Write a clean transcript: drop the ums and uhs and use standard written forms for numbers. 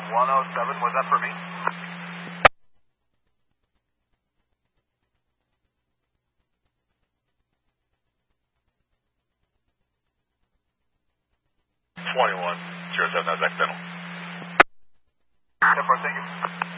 107, was that for me? Twenty-one, 07, that was accidental. 10-4, thank you.